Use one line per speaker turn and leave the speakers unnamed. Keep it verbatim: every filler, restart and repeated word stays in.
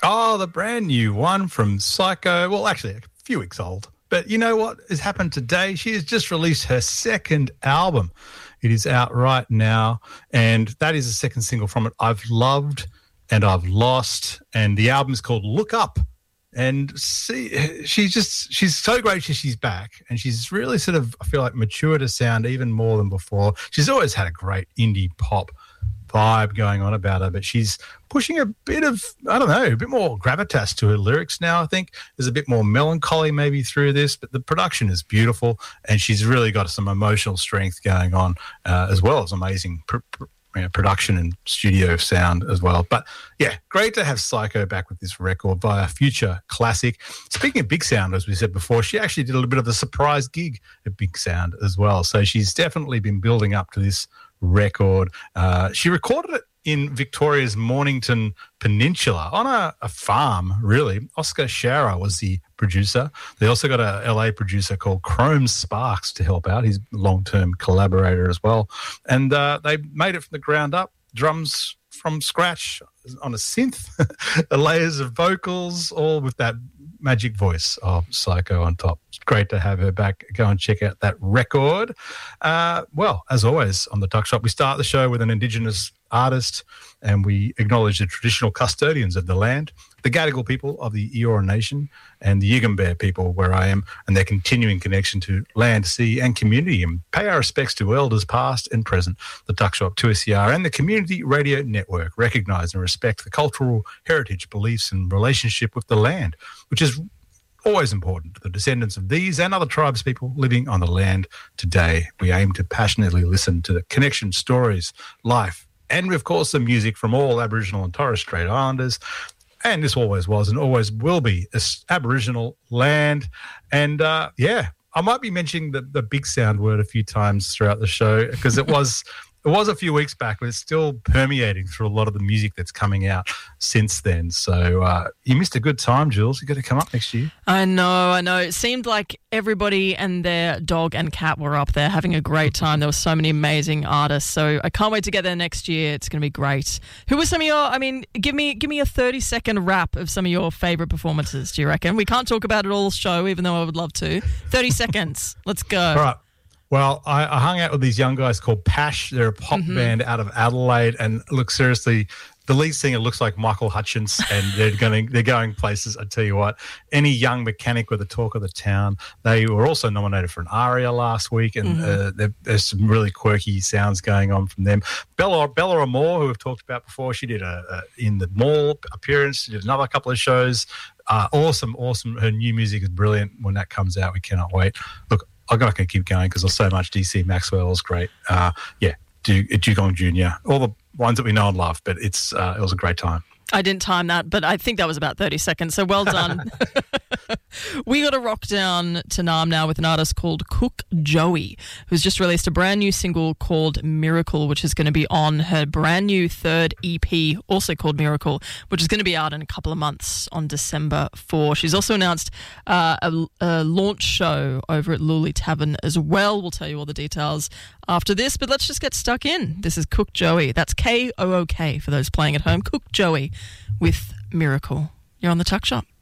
Oh, the brand new one from Psycho. Well, actually, a few weeks old. But you know what has happened today? She has just released her second album. It is out right now, and that is the second single from it. I've loved and I've lost, and the album is called Look Up. And see, she's just, she's so gracious she's back, and she's really sort of, I feel like, matured her sound even more than before. She's always had a great indie pop vibe going on about her, but she's pushing a bit of, I don't know, a bit more gravitas to her lyrics now. I think there's a bit more melancholy maybe through this, but the production is beautiful, and she's really got some emotional strength going on, uh, as well as amazing pr- pr- you know, production and studio sound as well. But yeah, great to have Psycho back with this record via Future Classic. Speaking of Big Sound, as we said before, she actually did a little bit of a surprise gig at Big Sound as well. So she's definitely been building up to this record. Uh, she recorded it in Victoria's Mornington Peninsula on a, a farm, really. Oscar Shara was the producer. They also got a L A producer called Chrome Sparks to help out. He's a long-term collaborator as well. And uh, they made it from the ground up, drums from scratch on a synth, layers of vocals, all with that magic voice of Psycho on top. It's great to have her back. Go and check out that record. Uh, well, as always on the Tuck Shop, we start the show with an Indigenous artist, and we acknowledge the traditional custodians of the land, the Gadigal people of the Eora Nation, and the Yugambeh people where I am, and their continuing connection to land, sea and community, and pay our respects to elders past and present. The Tuck Shop, two S E R and the Community Radio Network recognise and respect the cultural heritage, beliefs and relationship with the land, which is always important to the descendants of these and other tribes people living on the land today. We aim to passionately listen to the connection, stories, life, and, of course, the music from all Aboriginal and Torres Strait Islanders. And this always was and always will be a Aboriginal land. And, uh, yeah, I might be mentioning the, the Big Sound word a few times throughout the show because it was it was a few weeks back, but it's still permeating through a lot of the music that's coming out since then. So uh, you missed a good time, Jules. You've got to come up next year.
I know, I know. It seemed like everybody and their dog and cat were up there having a great time. There were so many amazing artists. So I can't wait to get there next year. It's going to be great. Who were some of your, I mean, give me give me a thirty-second wrap of some of your favourite performances, do you reckon? We can't talk about it all show, even though I would love to. thirty seconds. Let's go.
All right. Well, I, I hung out with these young guys called Pash. They're a pop mm-hmm. band out of Adelaide, and look, seriously, the lead singer looks like Michael Hutchence, and they're going they're going places. I tell you what, any young mechanic with the talk of the town. They were also nominated for an ARIA last week, and mm-hmm. uh, there's some really quirky sounds going on from them. Bella Bella Amore, who we've talked about before, she did a, a in the mall appearance. She did another couple of shows. Uh, awesome, awesome. Her new music is brilliant. When that comes out, we cannot wait. Look, I'm not going to keep going because there's so much. D C Maxwell is great. Uh, yeah, Dugong Junior, all the ones that we know and love, but it's uh, it was a great time.
I didn't time that, but I think that was about thirty seconds, so well done. We got to rock down to Naarm now with an artist called Cook Joey, who's just released a brand new single called Miracle, which is going to be on her brand new third E P, also called Miracle, which is going to be out in a couple of months on December fourth. She's also announced uh, a, a launch show over at Luli Tavern as well. We'll tell you all the details after this, but let's just get stuck in. This is Cook Joey. That's K O O K for those playing at home. Cook Joey with Miracle. You're on the Tuck Shop.